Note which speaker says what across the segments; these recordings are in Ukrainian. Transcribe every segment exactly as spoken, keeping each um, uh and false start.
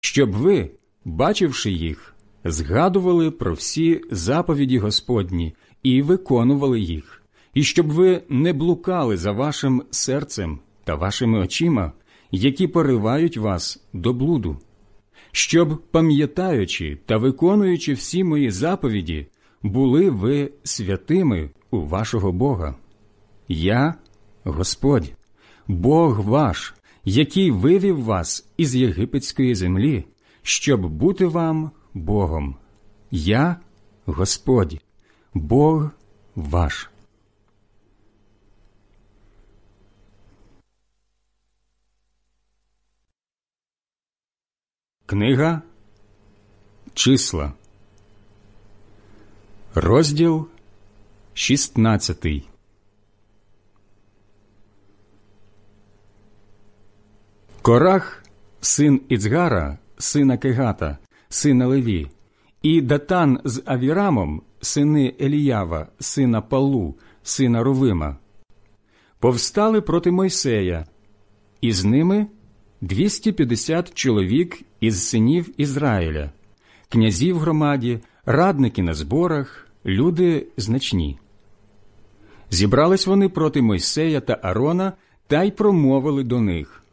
Speaker 1: щоб ви, бачивши їх, згадували про всі заповіді Господні і виконували їх, і щоб ви не блукали за вашим серцем та вашими очима, які поривають вас до блуду, щоб, пам'ятаючи та виконуючи всі мої заповіді, були ви святими у вашого Бога. Я – Господь, Бог ваш, який вивів вас із єгипетської землі, щоб бути вам Богом. Я – Господь, Бог ваш». Книга Числа, розділ шістнадцятий. Корах, син Іцгара, сина Кегата, сина Леві, і Датан з Авірамом, сини Еліява, сина Палу, сина Рувима, повстали проти Мойсея, і з ними двісті п'ятдесят чоловік із синів Ізраїля, князі в громаді, радники на зборах, люди значні. Зібрались вони проти Мойсея та Арона та й промовили до них: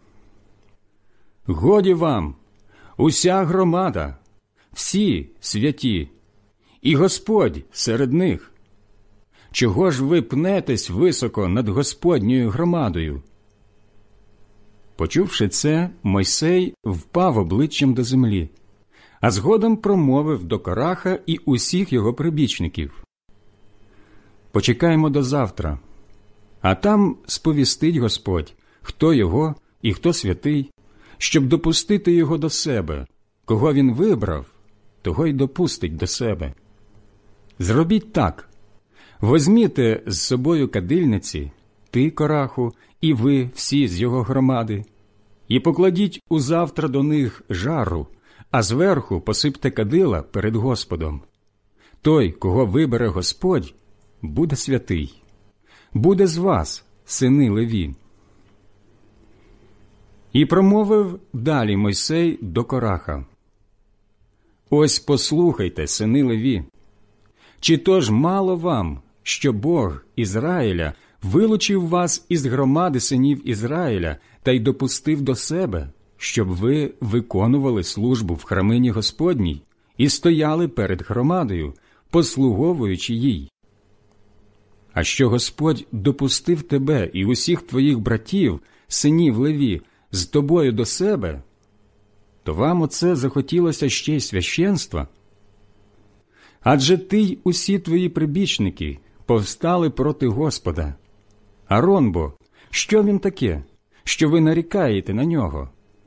Speaker 1: «Годі вам, уся громада, всі святі, і Господь серед них. Чого ж ви пнетесь високо над Господньою громадою?» Почувши це, Мойсей впав обличчям до землі, а згодом промовив до Кораха і усіх його прибічників: «Почекаємо до завтра, а там сповістить Господь, хто його і хто святий, щоб допустити його до себе. Кого він вибрав, того й допустить до себе. Зробіть так: возьміте з собою кадильниці, ти, Кораху, і ви всі з його громади, і покладіть узавтра до них жару, а зверху посипте кадила перед Господом. Той, кого вибере Господь, буде святий. Буде з вас, сини Леві». І промовив далі Мойсей до Кораха: «Ось послухайте, сини Леві, чи то ж мало вам, що Бог Ізраїля вилучив вас із громади синів Ізраїля та й допустив до себе, щоб ви виконували службу в храмині Господній і стояли перед громадою, послуговуючи їй? А що Господь допустив тебе і усіх твоїх братів, синів Леві, з тобою до себе, то вам оце захотілося ще й священства? Адже ти й усі твої прибічники повстали проти Господа. Арон бо, що він таке, що ви нарікаєте на нього?»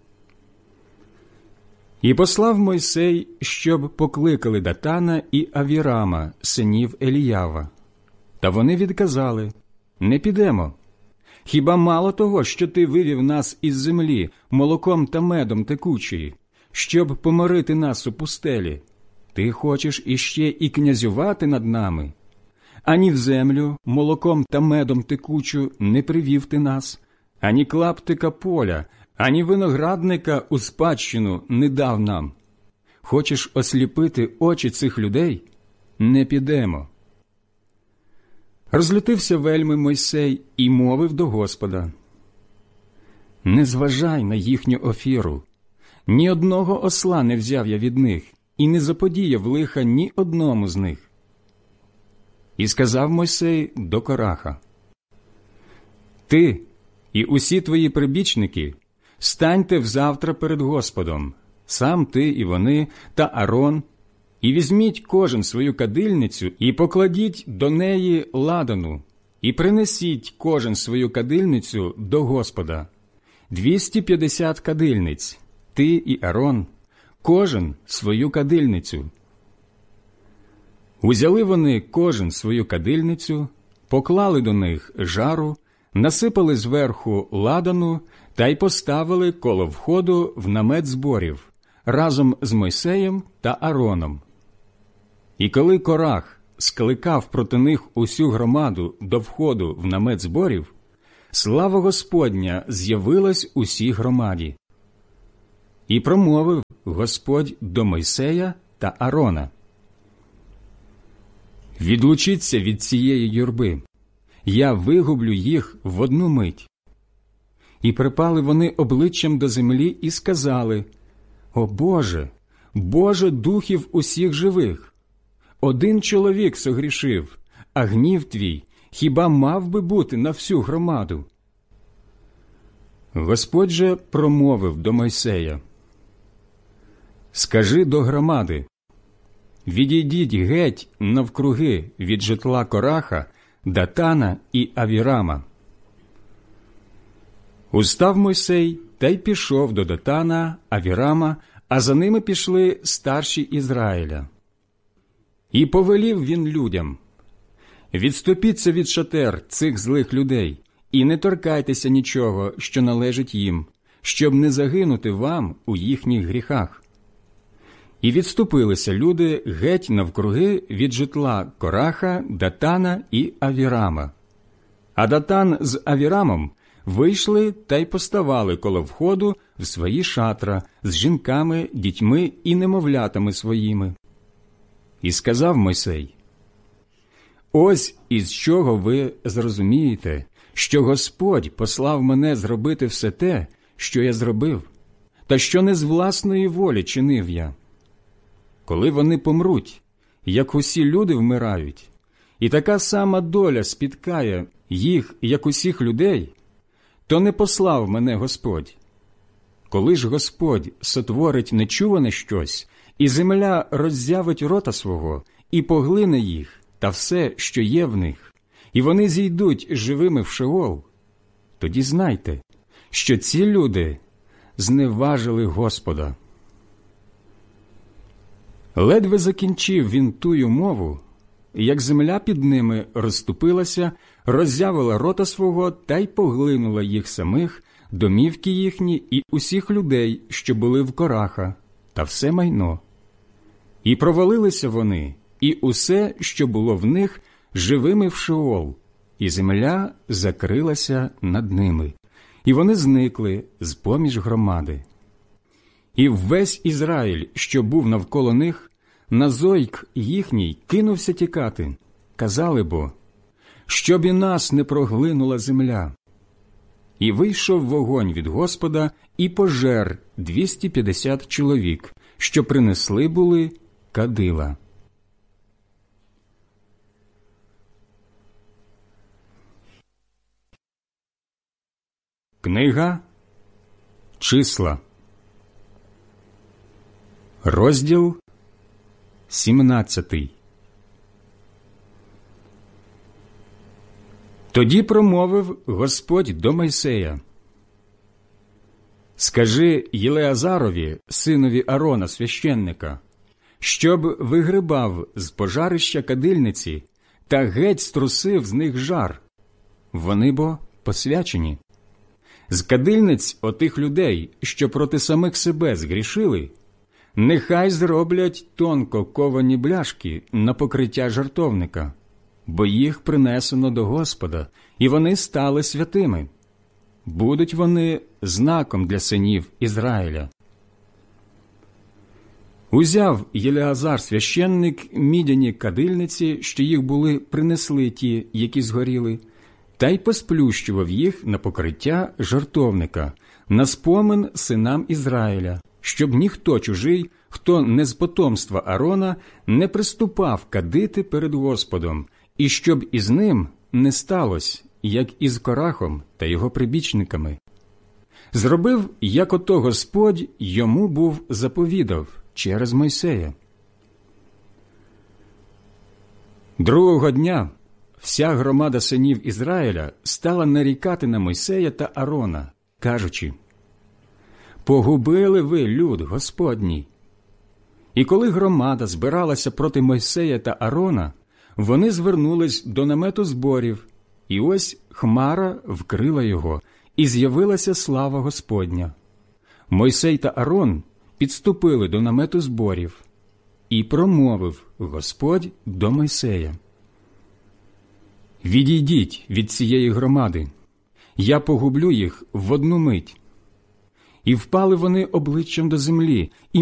Speaker 1: І послав Мойсей, щоб покликали Датана і Авірама, синів Еліява. Та вони відказали: «Не підемо. Хіба мало того, що ти вивів нас із землі молоком та медом текучої, щоб поморити нас у пустелі? Ти хочеш іще і князювати над нами? Ані в землю молоком та медом текучу не привів ти нас, ані клаптика поля, ані виноградника у спадщину не дав нам. Хочеш осліпити очі цих людей? Не підемо». Розлютився вельми Мойсей і мовив до Господа: «Не зважай на їхню офіру. Ні одного осла не взяв я від них, і не заподіяв лиха ні одному з них». І сказав Мойсей до Кораха: «Ти і усі твої прибічники станьте взавтра перед Господом, сам ти і вони та Арон, і візьміть кожен свою кадильницю і покладіть до неї ладану, і принесіть кожен свою кадильницю до Господа. Двісті п'ятдесят кадильниць, ти і Арон, кожен свою кадильницю». Узяли вони кожен свою кадильницю, поклали до них жару, насипали зверху ладану та й поставили коло входу в намет зборів разом з Мойсеєм та Ароном. І коли Корах скликав проти них усю громаду до входу в намет зборів, слава Господня з'явилась усій громаді. І промовив Господь до Мойсея та Аарона: «Відлучіться від цієї юрби, я вигублю їх в одну мить». І припали вони обличчям до землі і сказали: «О Боже, Боже духів усіх живих! Один чоловік согрішив, а гнів твій хіба мав би бути на всю громаду?» Господь же промовив до Мойсея: «Скажи до громади: відійдіть геть навкруги від житла Кораха, Датана і Авірама». Устав Мойсей та й пішов до Датана, Авірама, а за ними пішли старші Ізраїля. І повелів він людям: «Відступіться від шатер цих злих людей, і не торкайтеся нічого, що належить їм, щоб не загинути вам у їхніх гріхах». І відступилися люди геть навкруги від житла Кораха, Датана і Авірама. А Датан з Авірамом вийшли та й поставали коло входу в свої шатра з жінками, дітьми і немовлятами своїми. І сказав Мойсей: «Ось із чого ви зрозумієте, що Господь послав мене зробити все те, що я зробив, та що не з власної волі чинив я. Коли вони помруть, як усі люди вмирають, і така сама доля спіткає їх, як усіх людей, то не послав мене Господь. Коли ж Господь сотворить нечуване щось, і земля роззявить рота свого, і поглине їх та все, що є в них, і вони зійдуть живими в Шеол, тоді знайте, що ці люди зневажили Господа». Ледве закінчив він тую мову, як земля під ними розступилася, роззявила рота свого та й поглинула їх самих, домівки їхні і усіх людей, що були в Кораха, та все майно. І провалилися вони, і усе, що було в них, живими в Шеол, і земля закрилася над ними, і вони зникли з-поміж громади. І весь Ізраїль, що був навколо них, на зойк їхній кинувся тікати. Казали бо: «Щоб і нас не проглинула земля». І вийшов вогонь від Господа і пожер двісті п'ятдесят чоловік, що принесли були кадила. Книга Числа, розділ сімнадцятий. Тоді промовив Господь до Мойсея: «Скажи Єлеазарові, синові Аарона, священника, щоб вигрибав з пожарища кадильниці та геть струсив з них жар. Вони бо посвячені. З кадильниць отих людей, що проти самих себе згрішили, нехай зроблять тонко ковані бляшки на покриття жертовника, бо їх принесено до Господа, і вони стали святими. Будуть вони знаком для синів Ізраїля». Узяв Єлеазар священник мідяні кадильниці, що їх були принесли ті, які згоріли, та й посплющував їх на покриття жертовника, на спомин синам Ізраїля, щоб ніхто чужий, хто не з потомства Аарона, не приступав кадити перед Господом, і щоб із ним не сталося, як із Корахом та його прибічниками. Зробив, як ото Господь йому був заповідав через Мойсея. Другого дня вся громада синів Ізраїля стала нарікати на Мойсея та Аарона, кажучи: «Погубили ви люд Господній». І коли громада збиралася проти Мойсея та Аарона, вони звернулись до намету зборів, і ось хмара вкрила його, і з'явилася слава Господня. Мойсей та Аарон підступили до намету зборів, і промовив Господь до Мойсея: «Відійдіть від цієї громади, я погублю їх в одну мить». І впали вони обличчям до землі, і